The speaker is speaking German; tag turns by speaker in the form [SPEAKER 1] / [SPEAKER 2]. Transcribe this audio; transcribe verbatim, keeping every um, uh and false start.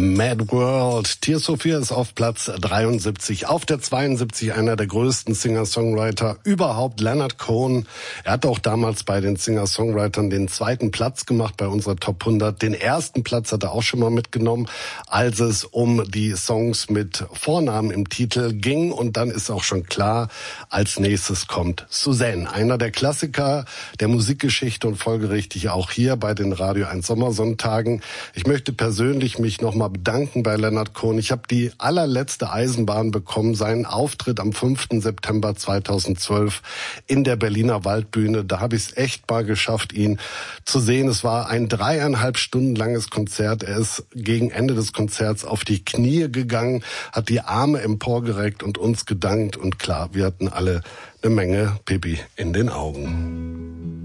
[SPEAKER 1] Mad World. Tears for Fears ist auf Platz dreiundsiebzig. Auf der zweiundsiebzig einer der größten Singer-Songwriter überhaupt, Leonard Cohen. Er hat auch damals bei den Singer-Songwritern den zweiten Platz gemacht bei unserer Top hundert. Den ersten Platz hat er auch schon mal mitgenommen, als es um die Songs mit Vornamen im Titel ging. Und dann ist auch schon klar, als nächstes kommt Suzanne. Einer der Klassiker der Musikgeschichte und folgerichtig auch hier bei den Radio eins Sommersonntagen. Ich möchte persönlich mich nochmal bedanken bei Leonard Cohen. Ich habe die allerletzte Eisenbahn bekommen, seinen Auftritt am fünften September zweitausendzwölf in der Berliner Waldbühne. Da habe ich es echt mal geschafft, ihn zu sehen. Es war ein dreieinhalb Stunden langes Konzert. Er ist gegen Ende des Konzerts auf die Knie gegangen, hat die Arme emporgereckt und uns gedankt. Und klar, wir hatten alle eine Menge Pipi in den Augen.